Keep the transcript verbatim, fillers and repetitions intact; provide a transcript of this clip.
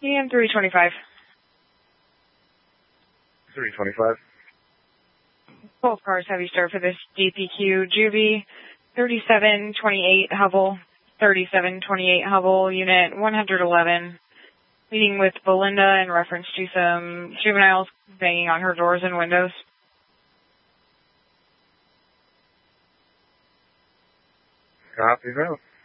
And three twenty-five. three twenty-five. Both cars have you start for this D P Q Juvie, thirty-seven twenty-eight Hubble, thirty-seven twenty-eight Hubble, Unit one eleven, meeting with Belinda in reference to some juveniles banging on her doors and windows. Copy that.